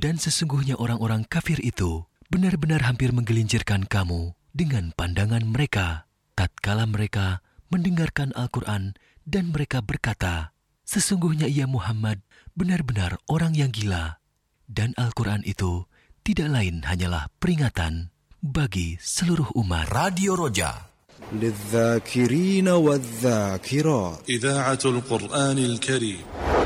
Dan sesungguhnya orang-orang kafir itu benar-benar hampir menggelincirkan kamu dengan pandangan mereka tatkala mereka mendengarkan Al-Quran dan mereka berkata, sesungguhnya ia Muhammad benar-benar orang yang gila. Dan Al-Quran itu tidak lain hanyalah peringatan bagi seluruh umat. Radio Roja للذاكرين والذاكرات إذاعة القرآن الكريم.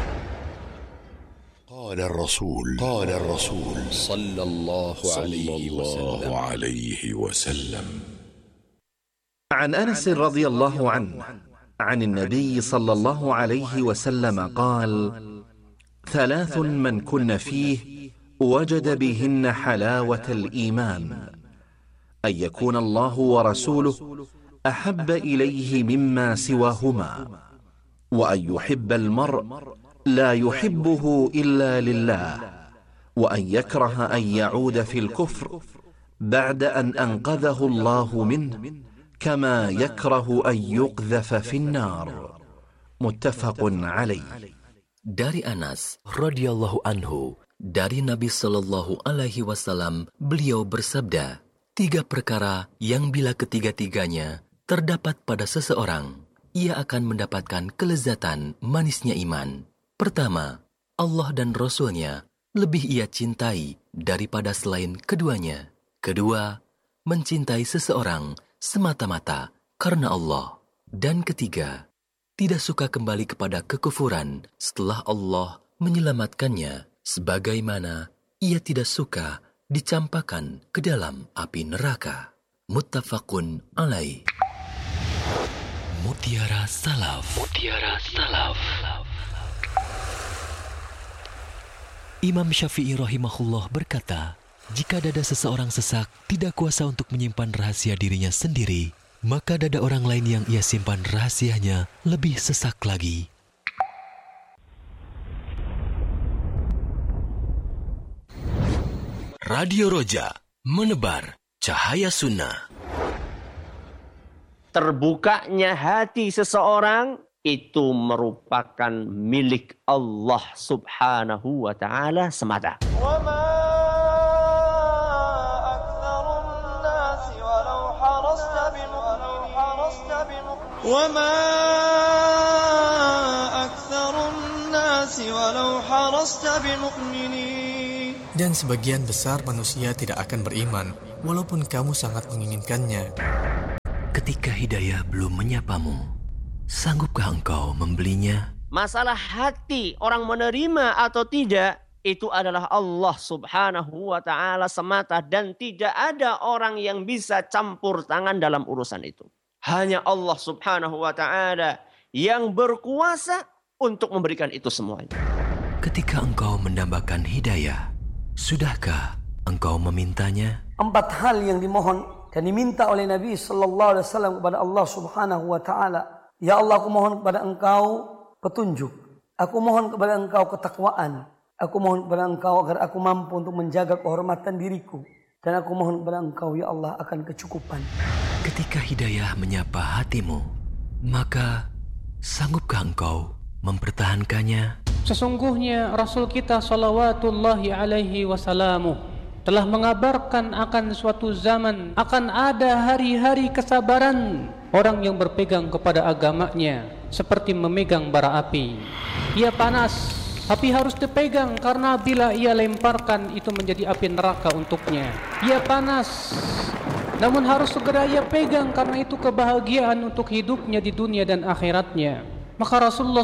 قال الرسول صلى الله عليه وسلم عن أنس رضي الله عنه عن النبي صلى الله عليه وسلم قال: ثلاث من كن فيه وجد بهن حلاوة الإيمان: أن يكون الله ورسوله أحب إليه مما سواهما، وأن يحب المرء لا يحبه إلا لله، وأن يكره أن يعود في الكفر بعد أن أنقذه الله منه كما يكره أن يقذف في النار. متفق عليه. Dari Anas radhiyallahu anhu, dari Nabi sallallahu alaihi wasallam, beliau bersabda, 3 perkara yang bila ketiga-tiganya terdapat pada seseorang, ia akan mendapatkan kelezatan manisnya iman. Pertama, Allah dan Rasul-Nya lebih ia cintai daripada selain keduanya. Kedua, mencintai seseorang semata-mata karena Allah. Dan ketiga, tidak suka kembali kepada kekufuran setelah Allah menyelamatkannya, sebagaimana ia tidak suka dicampakkan ke dalam api neraka. Muttafaqun alaih. Mutiara Salaf. Imam Syafi'i rahimahullah berkata, jika dada seseorang sesak, tidak kuasa untuk menyimpan rahasia dirinya sendiri, maka dada orang lain yang ia simpan rahasianya lebih sesak lagi. Radio Roja, menebar cahaya sunnah. Terbukanya hati seseorang itu merupakan milik Allah subhanahu wa ta'ala semata. Dan sebagian besar manusia tidak akan beriman, walaupun kamu sangat menginginkannya. Ketika hidayah belum menyapamu, sanggupkah engkau membelinya? Masalah hati orang menerima atau tidak, itu adalah Allah subhanahu wa ta'ala semata. Dan tidak ada orang yang bisa campur tangan dalam urusan itu. Hanya Allah subhanahu wa ta'ala yang berkuasa untuk memberikan itu semuanya. Ketika engkau mendambakan hidayah, sudahkah engkau memintanya? 4 hal yang dimohon dan diminta oleh Nabi sallallahu alaihi wasallam kepada Allah Subhanahu wa taala. Ya Allah, aku mohon kepada Engkau petunjuk. Aku mohon kepada Engkau ketakwaan. Aku mohon kepada Engkau agar aku mampu untuk menjaga kehormatan diriku. Dan aku mohon kepada Engkau ya Allah akan kecukupan. Ketika hidayah menyapa hatimu, maka sanggupkah engkau mempertahankannya? Sesungguhnya Rasul kita salawatullahi alaihi wasallamu telah mengabarkan akan suatu zaman akan ada hari-hari kesabaran orang yang berpegang kepada agamanya seperti memegang bara api. Ia panas, api harus dipegang karena bila ia lemparkan itu menjadi api neraka untuknya. Ia panas, namun harus segera ia pegang karena itu kebahagiaan untuk hidupnya di dunia dan akhiratnya. Maka Rasulullah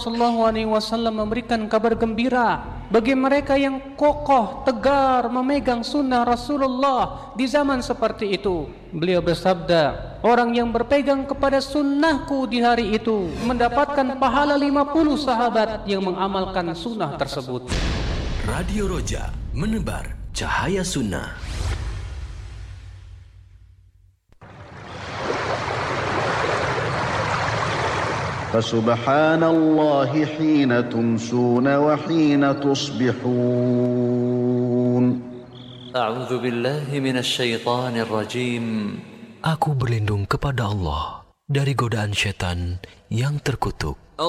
SAW memberikan kabar gembira bagi mereka yang kokoh, tegar memegang sunnah Rasulullah di zaman seperti itu. Beliau bersabda, orang yang berpegang kepada sunnahku di hari itu mendapatkan pahala 50 sahabat yang mengamalkan sunnah tersebut. Radio Roja, menebar cahaya sunnah. فسبحان الله حين تمسون وحين تصبحون. أعوذ بالله من الشيطان الرجيم. Aku berlindung kepada Allah dari godaan syaitan yang terkutuk.